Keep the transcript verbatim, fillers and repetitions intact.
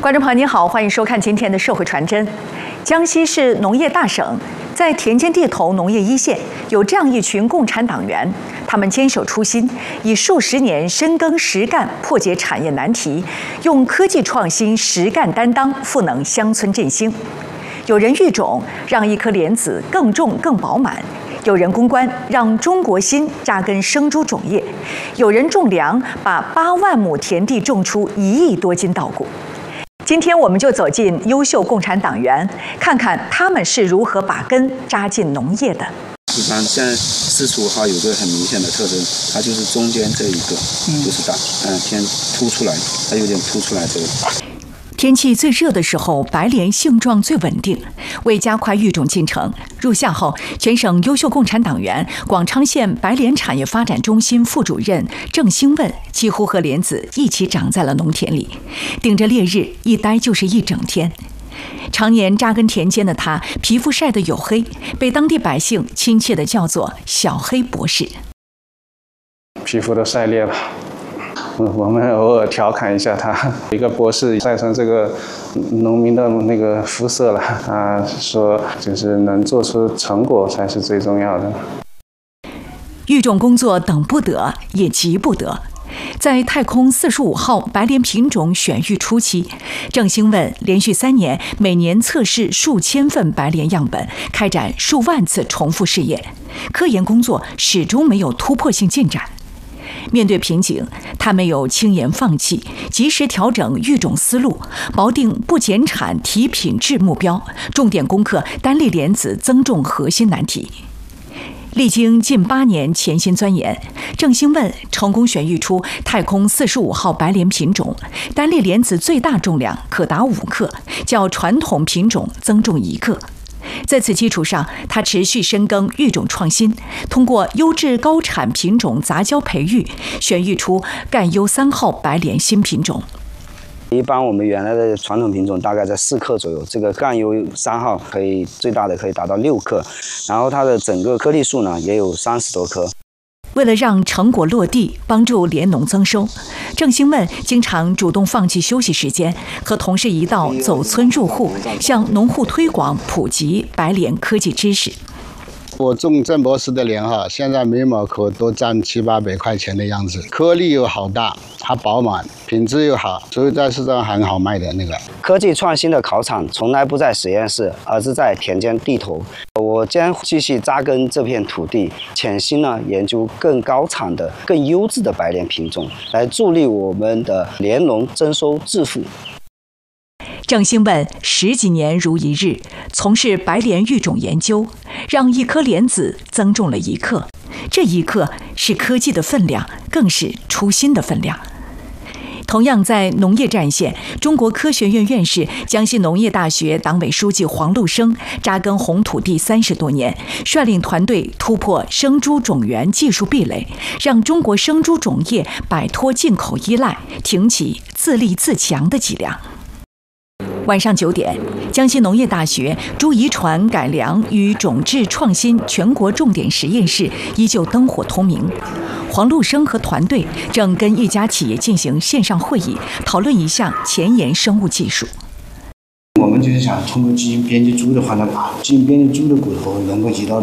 观众朋友您好，欢迎收看今天的社会传真。江西是农业大省，在田间地头农业一线，有这样一群共产党员，他们坚守初心，以数十年深耕实干破解产业难题，用科技创新实干担当赋能乡村振兴。有人育种，让一颗莲子更重更饱满；有人攻关，让中国心扎根生猪种业；有人种粮，把八万亩田地种出一亿多斤稻谷。今天我们就走进优秀共产党员，看看他们是如何把根扎进农业的。 一般现在四十五号有个很明显的特征，它就是中间这一个，就是大，嗯，偏凸出来，它有点凸出来这个。 天气最热的时候，白莲性状最稳定。为加快育种进程，入夏后，全省优秀共产党员广昌县白莲产业发展中心副主任郑兴问几乎和莲子一起长在了农田里，顶着烈日一待就是一整天。常年扎根田间的他，皮肤晒得黝黑，被当地百姓亲切地叫做“小黑博士”。 皮肤都晒裂了。我们偶尔调侃一下他，一个博士晒成这个农民的那个肤色了。他说，就是能做出成果才是最重要的。 育种工作等不得，也急不得。在太空四十五号白莲品种选育初期，郑兴问连续三年，每年测试数千份白莲样本，开展数万次重复试验，科研工作始终没有突破性进展。面对瓶颈，他没有轻言放弃，及时调整育种思路，锚定不减产提品质目标，重点攻克单粒莲子增重核心难题。历经近八年潜心钻研，郑兴问成功选育出太空四十五号白莲品种，单粒莲子最大重量可达五克，较传统品种增重一克。在此基础上，他持续深耕育种创新，通过优质高产品种杂交培育，选育出赣优三号白莲新品种。 一般我们原来的传统品种大概在四克左右，这个赣优三号可以最大的可以达到六克，然后它的整个颗粒数呢也有三十多颗。 为了让成果落地，帮助莲农增收，郑兴问经常主动放弃休息时间，和同事一道走村入户，向农户推广普及白莲科技知识。 我种郑博士的莲哈，现在每亩可都占七八百块钱的样子，颗粒又好大，它饱满，品质又好，所以在市场很好卖的那个。 科技创新的考场从来不在实验室，而是在田间地头。我将继续扎根这片土地，潜心呢研究更高产的、更优质的白莲品种，来助力我们的莲农增收致富。 郑兴问十几年如一日，从事白莲育种研究，让一颗莲子增重了一克。这一克是科技的分量，更是初心的分量。同样在农业战线，中国科学院院士、江西农业大学党委书记黄禄生扎根红土地三十多年，率领团队突破生猪种源技术壁垒，让中国生猪种业摆脱进口依赖，挺起自立自强的脊梁。晚上九点，江西农业大学猪遗传改良与种质创新全国重点实验室依旧灯火通明。黄禄生和团队正跟一家企业进行线上会议，讨论一项前沿生物技术。 我们就是想通过基因编辑猪的话呢，把基因编辑猪的骨头能够移到